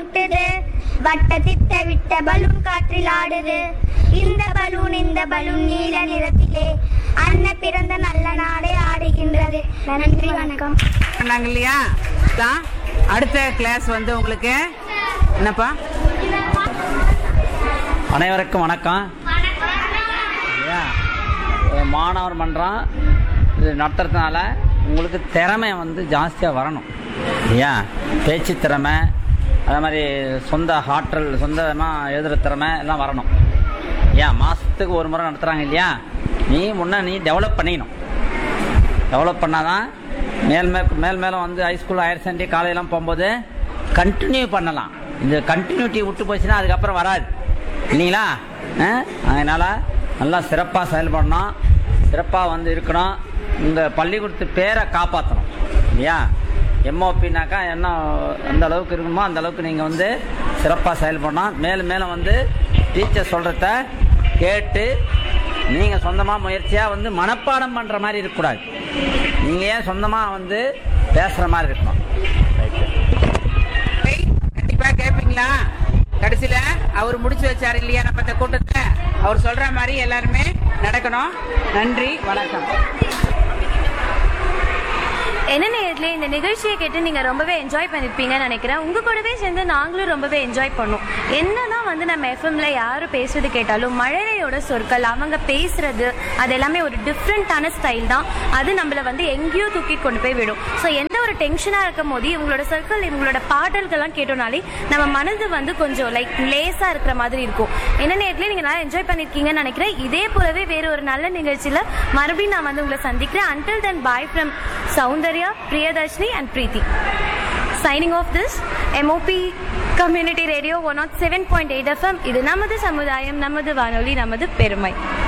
கொட்டுது, வட்ட திட்ட விட்ட பலூன் காற்றில் ஆடுது. இந்த பலூன் நீல நிறத்திலே அன்ன பிறந்த நல்ல நாடே ஆடுகின்றது. நன்றி, வணக்கம். சொன்னாங்க இல்லையா? அடுத்த கிளாஸ் வந்து உங்களுக்கு என்னப்பா? அனைவருக்கும் வணக்கம். மாணவர் மன்றம் இது நடத்துறதுனால உங்களுக்கு திறமை வந்து ஜாஸ்தியாக வரணும் இல்லையா? பேச்சு திறமை, அதே மாதிரி சொந்த ஆற்றல், சொந்தமாக எழுதுகிற திறமை எல்லாம் வரணும். ஏன் மாதத்துக்கு ஒரு முறை நடத்துகிறாங்க இல்லையா? நீ டெவலப் பண்ணிக்கணும். டெவலப் பண்ணால் தான் மேலும் வந்து ஹைஸ்கூல், ஹையர் செகண்டரி, காலேஜெலாம் போகும்போது கண்டினியூ பண்ணலாம். இந்த கண்டினியூட்டி விட்டு போச்சுன்னா அதுக்கப்புறம் வராது இல்லைங்களா? அதனால் நல்லா சிறப்பாக செயல்படணும், சிறப்பாக வந்து இருக்கணும். இந்த பள்ளிக்கூடத்து பேரை காப்பாற்றணும் இல்லையா? எம்ஓபினாக்கா என்ன எந்த அளவுக்கு இருக்கணுமோ அந்த அளவுக்கு நீங்கள் வந்து சிறப்பாக செயல்படணும். மேலும் வந்து டீச்சர் சொல்கிறத கேட்டு நீங்கள் சொந்தமாக முயற்சியாக வந்து மனப்பாடம் பண்ணுற மாதிரி இருக்கக்கூடாது. நீங்கள் ஏன் சொந்தமாக வந்து பேசுகிற மாதிரி இருக்கணும். கண்டிப்பா கேட்பீங்களா? கடைசியில அவர் முடிச்சு வச்சாரு இல்லையா நம்ம இந்த கூட்டத்தை? அவர் சொல்ற மாதிரி எல்லாருமே நடக்கணும். நன்றி, வணக்கம். என்ன நேரத்தில் இந்த நிகழ்ச்சியை கேட்டு நீங்கள் ரொம்பவே என்ஜாய் பண்ணியிருப்பீங்கன்னு நினைக்கிறேன். உங்கள் கூடவே சேர்ந்து நாங்களும் ரொம்பவே என்ஜாய் பண்ணோம். என்னதான் வந்து நம்ம எஃப்எம்ல யார் பேசுறது கேட்டாலும் மழலையோட சொற்கள், அவங்க பேசுறது, அது எல்லாமே ஒரு டிஃப்ரெண்ட்டான ஸ்டைல் தான். அது நம்மளை வந்து எங்கேயோ தூக்கி கொண்டு போய் விடும். ஸோ எந்த ஒரு டென்ஷனாக இருக்கும் போது இவங்களோட சொற்கள், இவங்களோட பாடல்கள்லாம் கேட்டோம்னாலே நம்ம மனது வந்து கொஞ்சம் லேஸாக இருக்கிற மாதிரி இருக்கும். என்ன நேரத்தில் நீங்கள் நல்லா என்ஜாய் பண்ணியிருக்கீங்கன்னு நினைக்கிறேன். இதே போலவே வேறு ஒரு நல்ல நிகழ்ச்சியில் மறுபடியும் நான் வந்து உங்களை சந்திக்கிறேன். Until then, bye from Soundarya, Priyadarshini and Preeti. Signing off this MOP Community Radio 107.8 FM. இது நமது சமுதாயம், நமது வானொலி, நமது பெருமை.